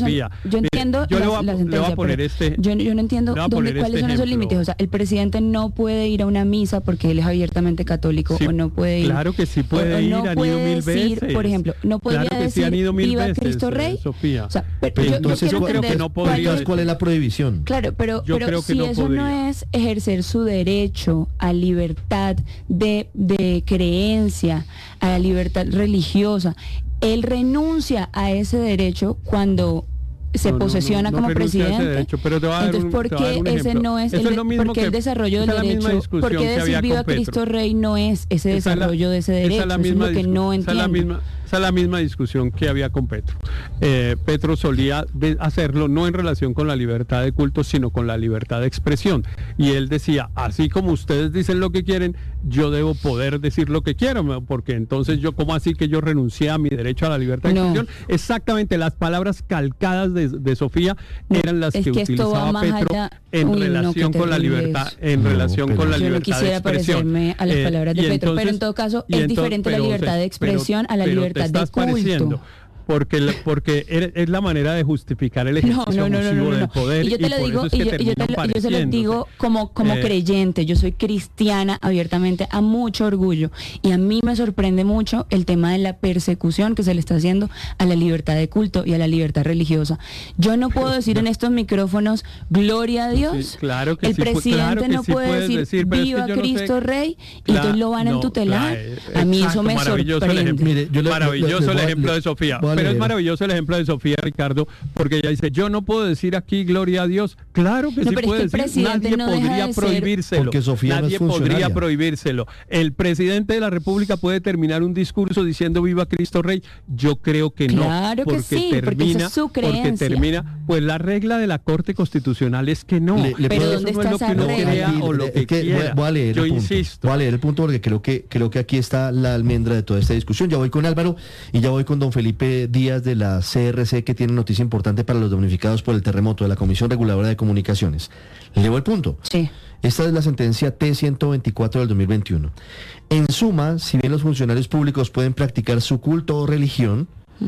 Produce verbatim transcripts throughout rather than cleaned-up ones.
Sofía. Yo entiendo Mire, yo la, le voy a, la sentencia, le voy a poner pero este, yo, yo no entiendo le voy a dónde, poner cuáles este son esos ejemplo. límites. O sea, el presidente no puede ir a una misa porque él es abiertamente católico, Sí, o no puede ir. Claro que sí puede o, o ir, no han puede ido mil decir, veces. por ejemplo, no podría Claro que sí, decir han ido mil viva veces, Cristo eh, Rey. Sofía. O sea, pero Pero yo, entonces yo yo quiero creo que entender no podría cuál es- decir. ¿Cuál es la prohibición? Claro, pero, Yo pero creo que si no eso podría. no es ejercer su derecho a libertad de, de creencia, a la libertad religiosa, él renuncia a ese derecho cuando se No, no, posesiona no, no como renuncia a ese presidente. derecho, pero te voy a dar Entonces, un- ¿por te voy a dar qué un ese ejemplo. no es Eso el, es lo mismo porque que- el desarrollo del esa es la misma derecho? discusión ¿Por qué que decir había viva con Petro. Cristo Rey no es ese Esa es la- desarrollo de ese esa derecho? es la Eso es misma lo que no discu- esa es entiendo. la misma, esa es la misma discusión que había con Petro. Eh, Petro solía de- hacerlo no en relación con la libertad de culto, sino con la libertad de expresión. Y él decía, así como ustedes dicen lo que quieren, yo debo poder decir lo que quiero, ¿no? Porque entonces yo, ¿cómo así que yo renuncié a mi derecho a la libertad de No. expresión? Exactamente, las palabras calcadas de, de Sofía No, eran las es que, que esto va utilizaba más Petro allá. en Uy, no, relación qué con la terrible libertad, eso. en No, relación pero con la Yo no libertad de quisiera expresión. parecerme a las Eh, palabras de y Petro, pero entonces- en todo caso y es entonces- diferente la pero, libertad de pero- expresión a la pero te libertad de estás culto. pareciendo, porque la- porque er- es la manera de justificar el No, ejercicio no, no, no, abusivo no, del no. poder, Y yo te lo por digo, eso es y que yo, y yo te terminan lo- yo se lo digo pareciéndose. como, como Eh, creyente. Yo soy cristiana abiertamente, a mucho orgullo. Y a mí me sorprende mucho el tema de la persecución que se le está haciendo a la libertad de culto y a la libertad religiosa. Yo no puedo decir en estos micrófonos, gloria a Dios. Sí, claro que el sí, pu- presidente claro que no sí puede puedes decir, decir, pero es que viva yo no sé- Cristo Rey, y Cla- entonces lo van a no, entutelar. claro, a mí eso exacto, me maravilloso el sorprende. ejemplo. Mire, yo le- maravilloso le- le el voy a- ejemplo le- de Sofía, voy a pero es leer. maravilloso el ejemplo de Sofía, Ricardo, porque ella dice, yo no puedo decir aquí gloria a Dios. Claro que No, sí pero es puede que el decir, presidente nadie no deja podría de ser- prohibírselo. Porque Sofía no es nadie podría funcionaria. prohibírselo. El presidente de la República puede terminar un discurso diciendo viva Cristo Rey. Yo creo que no, Claro que porque sí, porque termina, esa es su porque creencia. termina, pues la regla de la Corte Constitucional es que no. Le- le Pero puedo- ¿dónde Eso está no es lo esa que uno regla? crea Aquí, o lo es que que voy, quiera. voy a leer Yo el punto. insisto. Voy a leer el punto porque creo que creo que aquí está la almendra de toda esta discusión. Ya voy con Álvaro y ya voy con don Felipe Díaz de la C R C, que tiene noticia importante para los damnificados por el terremoto, de la Comisión Reguladora de Comunicaciones. Le voy el punto. Sí. Esta es la sentencia T ciento veinticuatro del dos mil veintiuno. En suma, si bien los funcionarios públicos pueden practicar su culto o religión,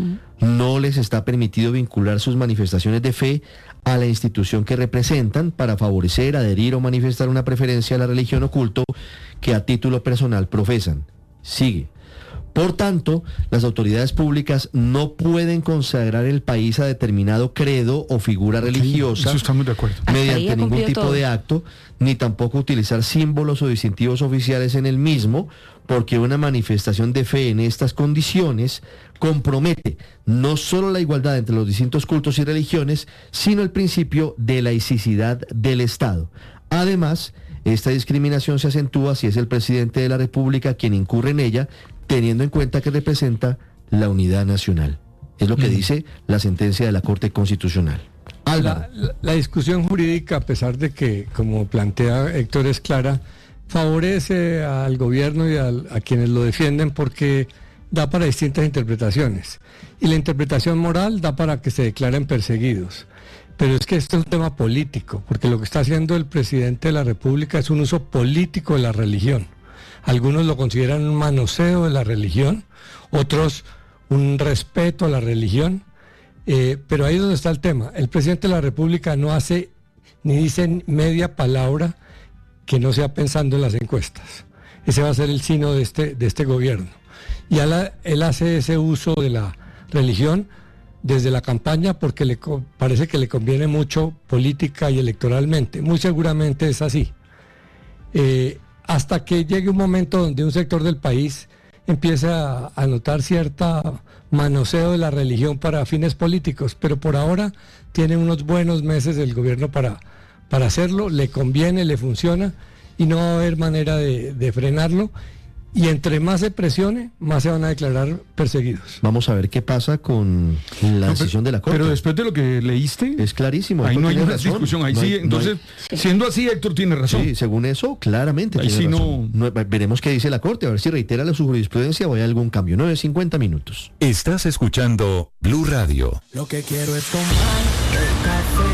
no les está permitido vincular sus manifestaciones de fe a la institución que representan para favorecer, adherir o manifestar una preferencia a la religión o culto que a título personal profesan. Sigue. Por tanto, las autoridades públicas no pueden consagrar el país a determinado credo o figura religiosa Eso estamos de acuerdo. Hasta ahí mediante ha ningún cumplido tipo todo. de acto, ni tampoco utilizar símbolos o distintivos oficiales en el mismo, porque una manifestación de fe en estas condiciones compromete no solo la igualdad entre los distintos cultos y religiones, sino el principio de laicidad del Estado. Además, esta discriminación se acentúa si es el presidente de la República quien incurre en ella, teniendo en cuenta que representa la unidad nacional. Es lo que Mm. dice la sentencia de la Corte Constitucional. Álvaro. La, la- la discusión jurídica, a pesar de que, como plantea Héctor, es clara, favorece al gobierno y al- a quienes lo defienden porque da para distintas interpretaciones. Y la interpretación moral da para que se declaren perseguidos. Pero es que esto es un tema político, porque lo que está haciendo el presidente de la República es un uso político de la religión. Algunos lo consideran un manoseo de la religión, otros un respeto a la religión. Eh, pero ahí es donde está el tema. El presidente de la República no hace ni dice media palabra que no sea pensando en las encuestas. Ese va a ser el sino de este, de este gobierno. Y él, él hace ese uso de la religión desde la campaña porque le co- parece que le conviene mucho política y electoralmente. Muy seguramente es así. Eh, hasta que llegue un momento donde un sector del país empieza a, a notar cierta manoseo de la religión para fines políticos, pero por ahora tiene unos buenos meses el gobierno para, para hacerlo, le conviene, le funciona y no va a haber manera de, de frenarlo. Y entre más se presione, más se van a declarar perseguidos. Vamos a ver qué pasa con la No, pero- decisión de la Corte. Pero después de lo que leíste, Es clarísimo. ahí Héctor no hay tiene una razón. discusión. Ahí No sí, hay- no entonces, hay- siendo así, Héctor tiene razón. Sí, según eso, claramente Ahí tiene sí razón. no- No, veremos qué dice la Corte, a ver si reitera la su jurisprudencia o hay algún cambio. nueve cincuenta minutos. Estás escuchando Blue Radio. Lo que quiero es tomar el café.